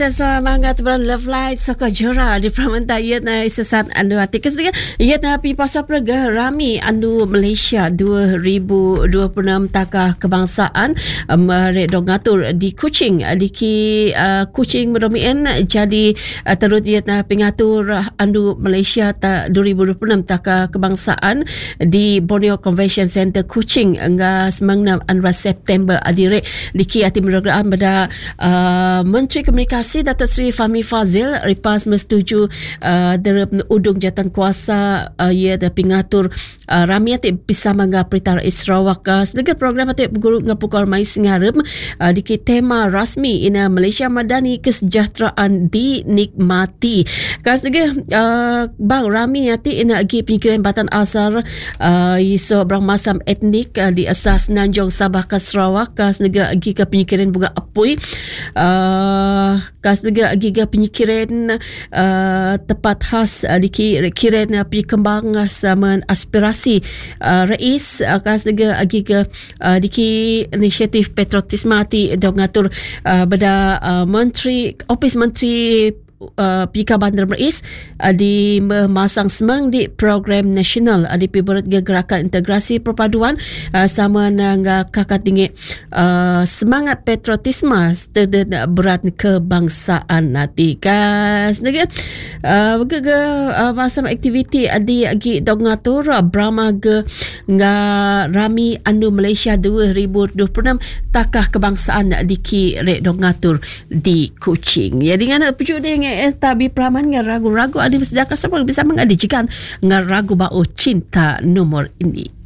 Semangat beran Love Light Soko Jora di Pramanta Yatna Isesat Andu Hati Kesedika Yatna Pi Pasal Perga Rami Andu Malaysia 2026 Takah Kebangsaan Merek Dongatur di Kuching Diki Kuching merumian jadi terut Yatna Pengatur Andu Malaysia 2026 Takah Kebangsaan di Borneo Convention Center Kuching Angga Semangna Anra September Adire Diki Ati Merogaan pada Menteri Komunikasi Datuk Seri Fahmi Fazil ripas mesetuju derep udung jatan kuasa ia ada pengatur rami ati bisa mangga Perintah Rais Sarawak sebagai program ati guru ngapukar mai singarem diki tema rasmi ina Malaysia Madani kesejahteraan dinikmati kasege bang rami ati ina agi penyikiran Batan Asar iso brang masam etnik di asas Nanjong Sabah ke Sarawak kasege agi ke penyikiran bunga apui kasbega giga penyikiran tepat khas dikiran perkembang zaman aspirasi Rais kasbega giga diki inisiatif patriotisme dongatur beda menteri ofis menteri Pika Bandar Meris di memasang semang di program nasional di piberat gerakan integrasi perpaduan sama dengan kakak tinggi semangat patriotisme terhadap berat kebangsaan nanti kas negara masam aktiviti di agi dongatur Brahma ge rami andu Malaysia 2026 takah kebangsaan di ki rek dongatur di Kuching ya dengan pujuk dengan tabi praman dengan ragu-ragu ada disediakan semua bisa mengadijikan dengan ragu bau cinta nomor ini.